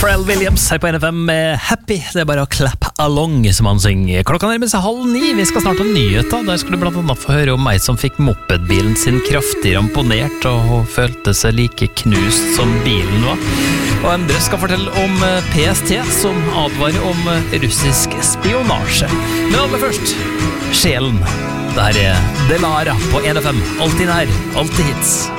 Pharrell Williams her på NFM med Happy. Det bare å clap along, som han synger. Klokka nærmer seg 8:30. Vi skal snart ha nyheter. Der skal du blant annet få høre om meg som fikk mopedbilen sin kraftig ramponert, og hun følte seg like knust som bilen var. Og andre skal fortelle om PST, som advarer om russisk spionasje. Men aller først, sjelen. Det her er Delara på NFM. Alltid nær, alltid hits.